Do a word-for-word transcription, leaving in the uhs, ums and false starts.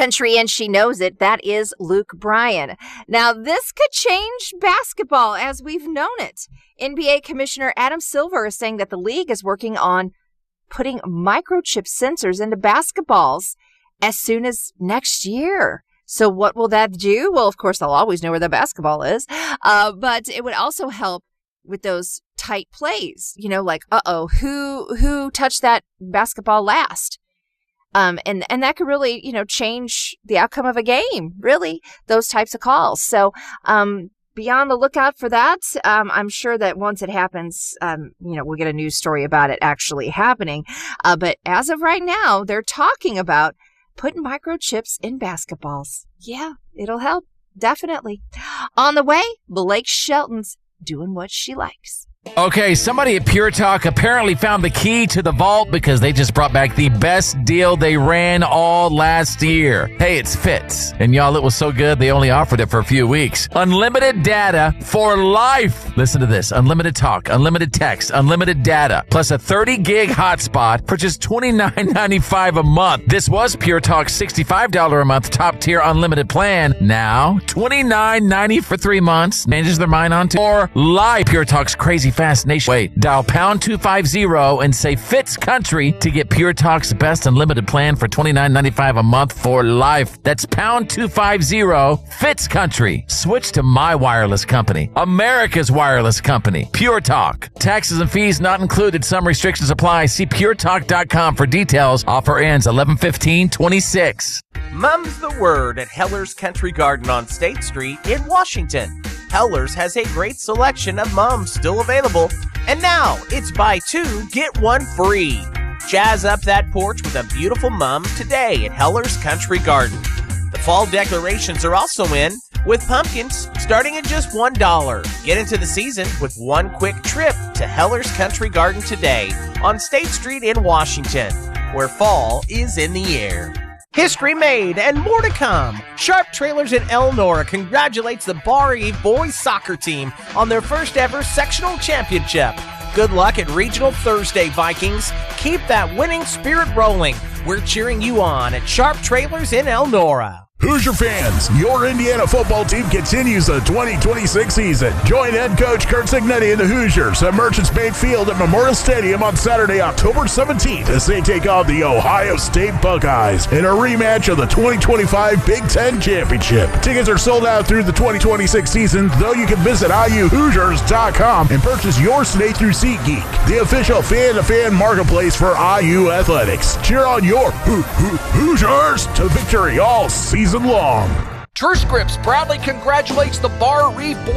country, and she knows it. That is Luke Bryan. Now, this could change basketball as we've known it. N B A Commissioner Adam Silver is saying that the league is working on putting microchip sensors into basketballs as soon as next year. So what will that do? Well, of course, they'll always know where the basketball is, uh, but it would also help with those tight plays, you know, like, uh-oh, who who touched that basketball last? Um, and, and that could really, you know, change the outcome of a game, really, those types of calls. So um, be on the lookout for that. Um, I'm sure that once it happens, um, you know, we'll get a news story about it actually happening. Uh, but as of right now, they're talking about putting microchips in basketballs. Yeah, it'll help. Definitely. On the way, Blake Shelton's doing what she likes. Okay, somebody at Pure Talk apparently found the key to the vault because they just brought back the best deal they ran all last year. Hey, it's Fitz. And y'all, it was so good, they only offered it for a few weeks. Unlimited data for life. Listen to this. Unlimited talk, unlimited text, unlimited data, plus a thirty gig hotspot for just twenty-nine ninety-five a month. This was Pure Talk's sixty-five dollars a month top tier unlimited plan. Now, twenty-nine ninety for three months. Changes their mind on to or live. Pure Talk's crazy fast nation. Wait, dial pound two fifty and say Fitz Country to get Pure Talk's best unlimited plan for twenty-nine ninety-five a month for life. That's pound two fifty Fitz Country. Switch to my wireless company, America's wireless company, Pure Talk. Taxes and fees not included. Some restrictions apply. See pure talk dot com for details. Offer ends eleven fifteen twenty-six. Mum's the word at Heller's Country Garden on State Street in Washington. Heller's has a great selection of mums still available, and now it's buy two, get one free. Jazz up that porch with a beautiful mum today at Heller's Country Garden. The fall decorations are also in, with pumpkins starting at just one dollar. Get into the season with one quick trip to Heller's Country Garden today on State Street in Washington, where fall is in the air. History made and more to come. Sharp Trailers in Elnora congratulates the Bar Eve boys soccer team on their first ever sectional championship. Good luck at Regional Thursday, Vikings. Keep that winning spirit rolling. We're cheering you on at Sharp Trailers in Elnora. Hoosier fans, your Indiana football team continues the twenty twenty-six season. Join head coach Kurt Cignetti and the Hoosiers at Merchants Bank Field at Memorial Stadium on Saturday, October seventeenth as they take on the Ohio State Buckeyes in a rematch of the twenty twenty-five Big Ten Championship. Tickets are sold out through the twenty twenty-six season, though you can visit I U Hoosiers dot com and purchase yours today through SeatGeek, the official fan-to-fan marketplace for I U Athletics. Cheer on your Ho- Ho- Hoosiers to victory all season long. TrueScripts proudly congratulates the Bar Reef